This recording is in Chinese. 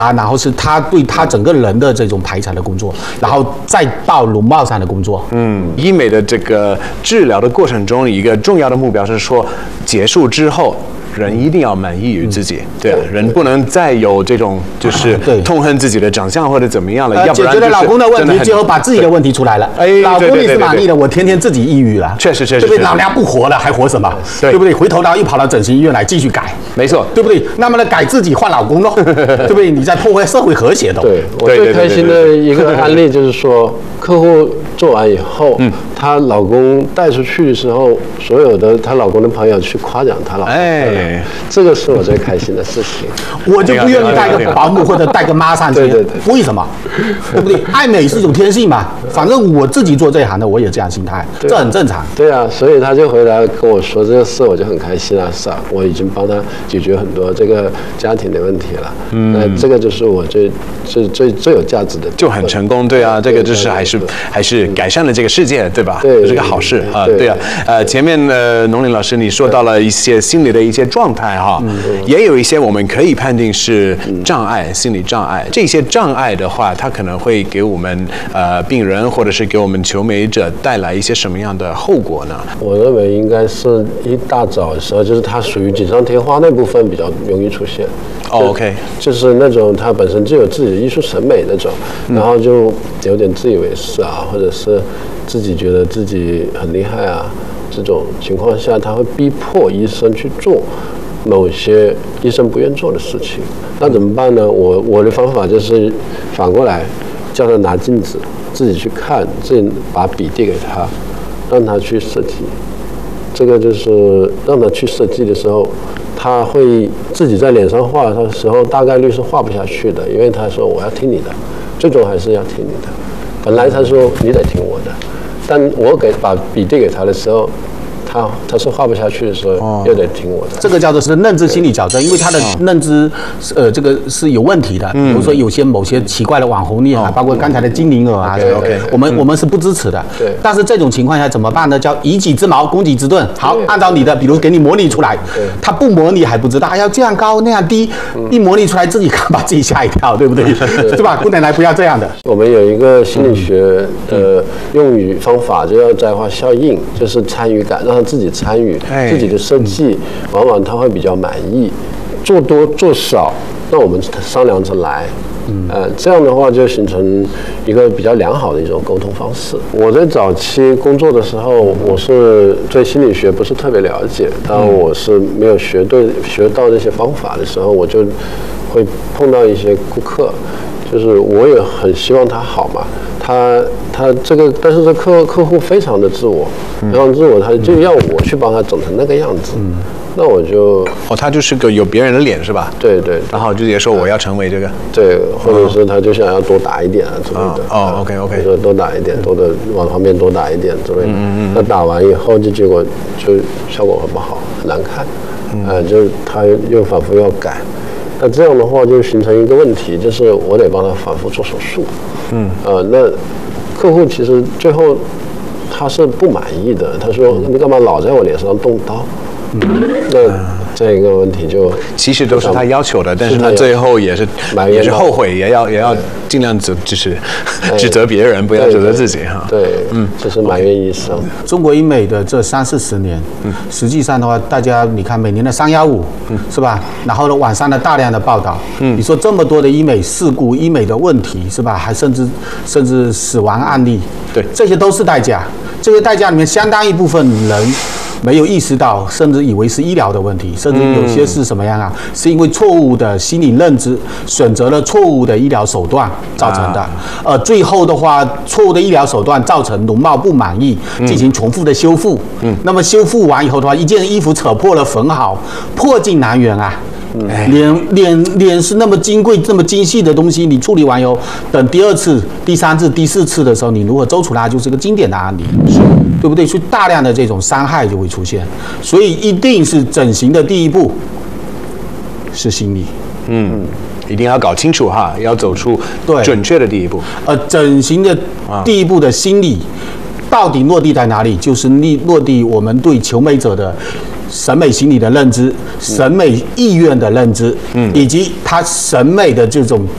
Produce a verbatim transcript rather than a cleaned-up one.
啊，然后是他对他整个人的这种排查的工作，然后再到容貌上的工作。 嗯，医美的这个治疗的过程中，一个重要的目标是说，结束之后。人一定要满意于自己，嗯、对，人不能再有这种就是痛恨自己的长相或者怎么样了，呃、要不然解决了老公的问题，最后把自己的问题出来了。哎，老公你是满意的，我天天自己抑郁了， 确实确实， 对不对？老娘不活了，还活什么？对不对？回头然后又跑到整形医院来继续改， 没错， 对不对？那么呢，改自己换老公咯，对不对？你在破坏社会和谐的。 对，我最开心的一个案例就是说，客户做完以后，嗯，她老公带出去的时候，所有的她老公的朋友去夸奖她老公，哎，这个。是我最开心的事情， 我就不愿意带个保姆或者带个妈上去。 对对对， 为什么？对不对？爱美是一种天性嘛，反正我自己做这一行的，我也这样心态，这很正常。 对啊，所以他就回来跟我说这个事，我就很开心啊，是啊，我已经帮他解决很多这个家庭的问题了。嗯，那这个就是我最最最最有价值的， 就很成功。对啊，这个就是还是还是改善了这个世界，对吧？ 对， 是个好事啊。对啊，呃，前面呃，农林老师你说到了一些心理的一些状态哈。也有一些我们可以判定是障碍，心理障碍。这些障碍的话，它可能会给我们呃病人或者是给我们求美者带来一些什么样的后果呢？ 我认为应该是一大早的时候，就是它属于锦上添花那部分比较容易出现。 哦 ，OK， 就是那种他本身就有自己的艺术审美那种，然后就有点自以为是啊，或者是自己觉得自己很厉害啊，这种情况下，他会逼迫医生去做某些医生不愿做的事情，那怎么办呢？我我的方法就是反过来，叫他拿镜子，自己去看，自己把笔递给他，让他去设计。这个就是让他去设计的时候，他会自己在脸上画的时候，大概率是画不下去的，因为他说我要听你的，最终还是要听你的。本来他说你得听我的，但我给把笔递给他的时候。他他是画不下去的时候，哦、又得听我的。 这个叫做是认知心理矫正，因为他的认知，呃，这个是有问题的。嗯、比如说有些某些奇怪的网红脸啊，哦、包括刚才的精灵耳啊，这个 OK， 我们、嗯、我们是不支持的。 对。 但是这种情况下怎么办呢？叫以己之矛攻己之盾。好，按照你的，比如给你模拟出来，他不模拟还不知道，要这样高那样低，嗯、一模拟出来自己看把自己吓一跳，对不对？是吧？姑奶奶不要这样的。 我们有一个心理学的用语方法，就叫在化效应，就是参与感，让他自己参与。自己的设计，往往他会比较满意。做多做少，那我们商量着来。嗯，呃，这样的话就形成一个比较良好的一种沟通方式。我在早期工作的时候，我是对心理学不是特别了解，当我是没有学对学到这些方法的时候，我就会碰到一些顾客，就是我也很希望他好嘛。他他这个，但是这客客户非常的自我，非常自我，他就要我去帮他整成那个样子，嗯、那我就哦，他就是个有别人的脸是吧？ 对 对, 对， 然后就直接说我要成为这个， 对，或者是他就想要多打一点啊之类的， 哦 ，OK OK， 说多打一点，多的往旁边多打一点之类的，嗯嗯那打完以后就结果就效果很不好，很难看，嗯、呃，就是他又反复要改。那这样的话就形成一个问题，就是我得帮他反复做手术，嗯，呃，那客户其实最后他是不满意的，他说你干嘛老在我脸上动刀？嗯，那这个问题就其实都是他要求的，但是他最后也是也是后悔，也要也要尽量指就是指责别人，不要指责自己哈。 对，嗯，就是埋怨医生。 中国医美的这三四十年，嗯，实际上的话，大家你看每年的三幺五，嗯，是吧？然后呢，网上的大量的报道，嗯，你说这么多的医美事故、医美的问题，是吧？还甚至甚至死亡案例， 对， 这些都是代价。这些代价里面，相当一部分人没有意识到，甚至以为是医疗的问题，甚至有些是什么样啊？是因为错误的心理认知，选择了错误的医疗手段造成的。呃，最后的话，错误的医疗手段造成容貌不满意，进行重复的修复。嗯，那么修复完以后的话，一件衣服扯破了缝好，破镜难圆啊。脸脸脸是那么金贵、这么精细的东西，你处理完以后，等第二次、第三次、第四次的时候，你如何揪出来，就是个经典的案例，对不对？所以大量的这种伤害就会出现，所以一定是整形的第一步是心理， 嗯，一定要搞清楚哈，要走出准确的第一步。 呃，整形的第一步的心理到底落地在哪里？就是落地我们对求美者的审美心理的认知、审美意愿的认知，嗯，以及他审美的这种